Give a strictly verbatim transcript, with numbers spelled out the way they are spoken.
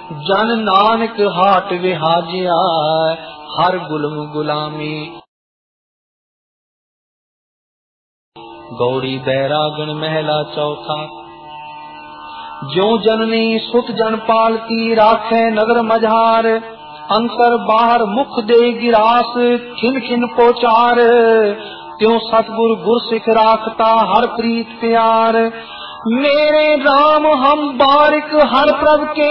जन नानक हाट विहाजिया हर गुलम गुलामी। गौड़ी बैरागण महला चौथा। ज्यों जननी सुत जन पालती राखे नगर मझार, अंतर बाहर मुख दे गिरास खिन खिन पोचार, त्यों सतगुर गुर सिख राखता हर प्रीत प्यार। मेरे राम हम बारिक हर प्रभ के